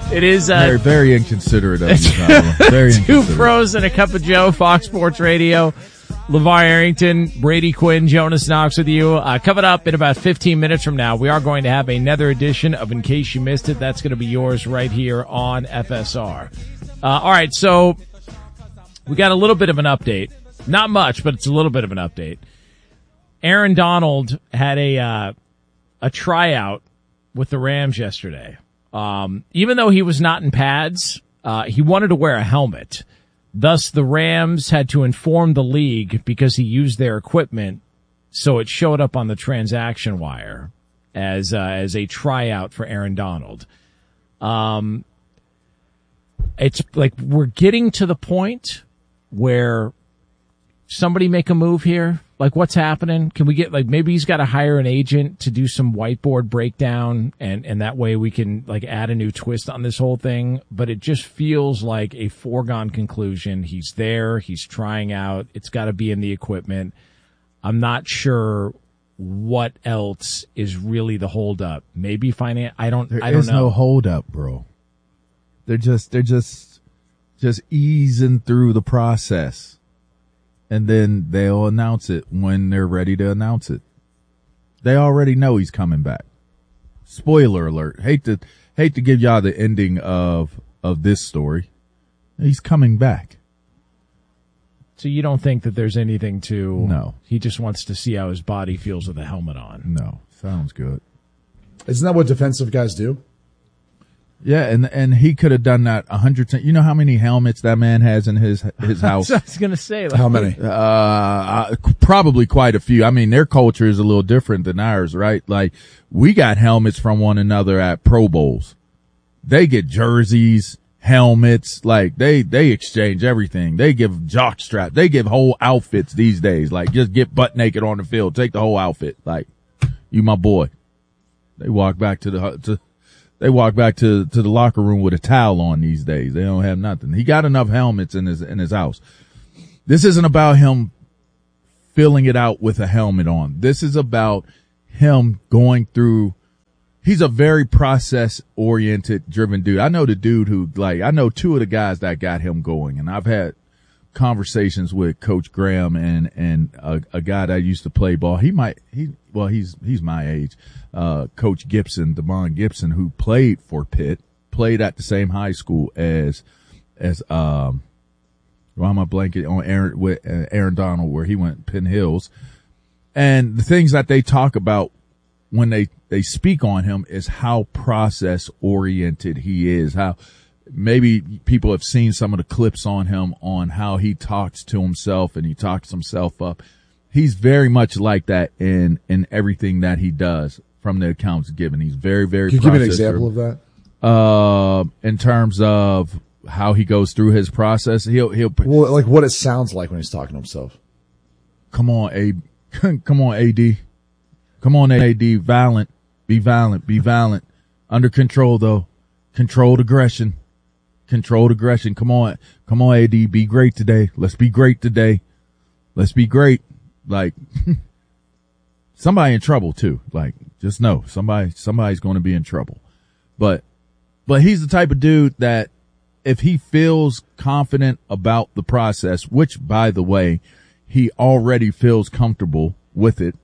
It is very, very inconsiderate of you, Tyler. Very Two inconsiderate. Pros and a Cup of Joe, Fox Sports Radio. LeVar Arrington, Brady Quinn, Jonas Knox with you. Coming up in about 15 minutes from now, we are going to have another edition of In Case You Missed It. That's going to be yours right here on FSR. All right, so we got a little bit of an update. Not much, but it's a little bit of an update. Aaron Donald had a tryout with the Rams yesterday. Even though he was not in pads, he wanted to wear a helmet. Thus, the Rams had to inform the league because he used their equipment, so it showed up on the transaction wire as a tryout for Aaron Donald. It's like we're getting to the point where somebody make a move here. Like, what's happening? Can we get, like, maybe he's got to hire an agent to do some whiteboard breakdown, and that way we can, like, add a new twist on this whole thing. But it just feels like a foregone conclusion. He's there. He's trying out. It's got to be in the equipment. I'm not sure what else is really the holdup. Maybe finance. I don't know. There's no holdup, bro. They're just easing through the process. And then they'll announce it when they're ready to announce it. They already know he's coming back. Spoiler alert. Hate to give y'all the ending of this story. He's coming back. So you don't think that there's anything to... No. He just wants to see how his body feels with the helmet on. No. Sounds good. Isn't that what defensive guys do? Yeah, and he could have done that 100%. You know how many helmets that man has in his house? I was going to say. Like, how many? Probably quite a few. I mean, their culture is a little different than ours, right? Like, we got helmets from one another at Pro Bowls. They get jerseys, helmets, like they exchange everything. They give jock strap. They give whole outfits these days. Like, just get butt naked on the field. Take the whole outfit. Like, you my boy. They walk back to the locker room with a towel on these days. They don't have nothing. He got enough helmets in his house. This isn't about him filling it out with a helmet on. This is about him going through. He's a very process-oriented, driven dude. I know the dude who, like, I know two of the guys that got him going, and I've had conversations with Coach Graham and a guy that used to play ball. He's my age. Coach Gibson, Damon Gibson, who played for Pitt, played at the same high school as why am I blanking on Aaron Donald, where he went Penn Hills. And the things that they talk about when they speak on him is how process oriented he is, how maybe people have seen some of the clips on him on how he talks to himself and he talks himself up. He's very much like that in everything that he does from the accounts given. He's very, very. Can you give me an example of that? In terms of how he goes through his process, he'll well, like what it sounds like when he's talking to himself. Come on, come on, AD. Come on, AD. Violent. Be violent. Be violent. Under control, though. Controlled aggression. Controlled aggression. Come on, AD. Be great today. Let's be great today. Let's be great. Like, somebody in trouble too. Like, just know somebody's going to be in trouble. But he's the type of dude that if he feels confident about the process, which by the way, he already feels comfortable with it.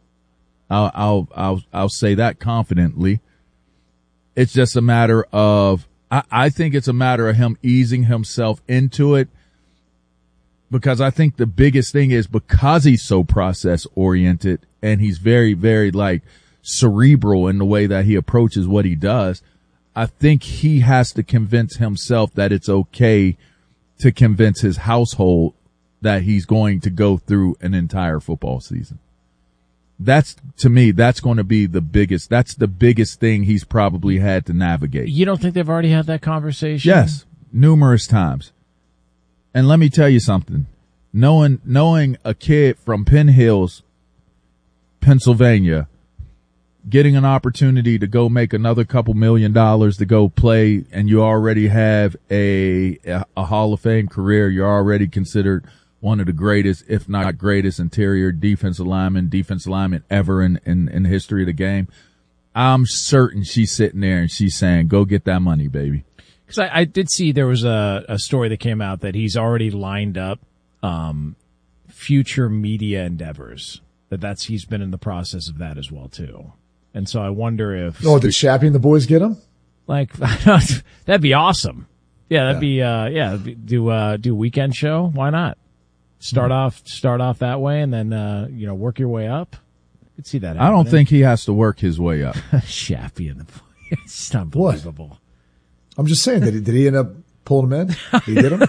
I'll say that confidently. It's just a matter of, I think it's a matter of him easing himself into it, because I think the biggest thing is because he's so process oriented and he's very, very like cerebral in the way that he approaches what he does. I think he has to convince himself that it's okay to convince his household that he's going to go through an entire football season. That's, to me, that's going to be that's the biggest thing he's probably had to navigate. You don't think they've already had that conversation? Yes, numerous times. And let me tell you something. Knowing a kid from Penn Hills, Pennsylvania, getting an opportunity to go make another couple $1 million to go play, and you already have a Hall of Fame career, you're already considered one of the greatest, if not greatest, interior defensive lineman ever in the history of the game. I'm certain she's sitting there and she's saying, go get that money, baby. Because I did see there was a story that came out that he's already lined up future media endeavors. He's been in the process of that as well too. And so I wonder if did Shappy and the boys get him? like that'd be awesome. Yeah, that'd be do weekend show. Why not? Start off that way and then work your way up. I could see that happening. I don't think he has to work his way up. Shappy and the boys. It's unbelievable. What? I'm just saying, did he end up pulling him in? He did him?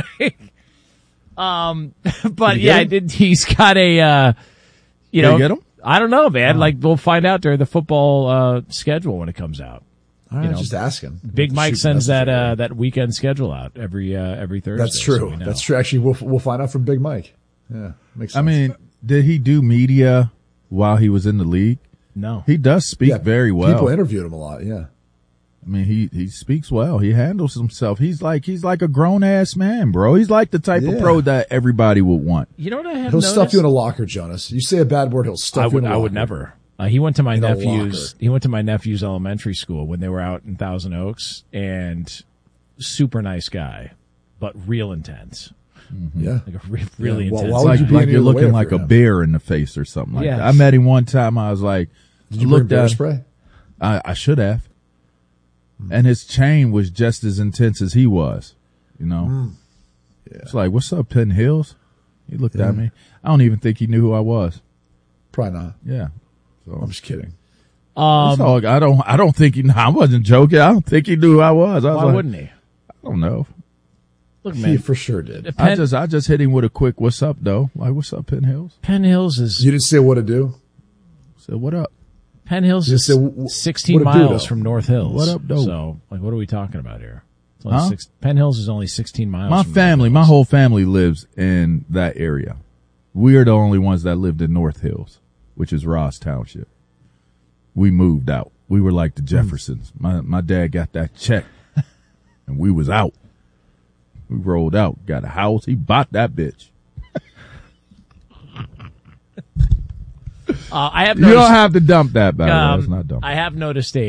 But yeah, he's got a, Did you get him? I don't know, man. Like we'll find out during the football, schedule when it comes out. All right, just ask him. Big Mike sends that weekend schedule out every Thursday. That's true. So That's true. Actually, we'll find out from Big Mike. Yeah, makes sense. I mean, did he do media while he was in the league? No. He does speak very well. People interviewed him a lot. Yeah. I mean, he speaks well. He handles himself. He's like a grown ass man, bro. He's like the type of pro that everybody would want. You know what I have He'll noticed? stuff you in a locker, Jonas. You say a bad word, he'll stuff you in a locker. I would never. He went to my In a nephew's. locker. He went to my nephew's elementary school when they were out in Thousand Oaks, and super nice guy, but real intense. Yeah. Like a really Well, intense. why would Like, you be like any you're other way looking if like you're a him? bear in the face or something like Yes. that. I met him one time. I was like, Did you bring bear spray? I should have. And his chain was just as intense as he was, you know. Yeah. It's like, what's up, Penn Hills? He looked at me. I don't even think he knew who I was. Probably not. Yeah. I'm just kidding. So I don't think I wasn't joking. I don't think he knew who I was. I was Why like, wouldn't he? I don't know. Look, He man. for sure did. I just hit him with a quick "What's up, though?" Like, "What's up, Penn Hills?" Penn Hills is You didn't say what to do? Said, "What up?" Penn Hills You is said, 16 what it do, miles though? from North Hills. What up, dope? So, like, what are we talking about here? It's only Huh? Penn Hills is only 16 miles. My from family, North my Hills. whole family lives in that area. We are the only ones that lived in North Hills, which is Ross Township. We moved out. We were like the Jeffersons. My dad got that check, and we was out. We rolled out, got a house. He bought that bitch. I have You noticed, don't have to dump that, by the way. It's not dump. I have noticed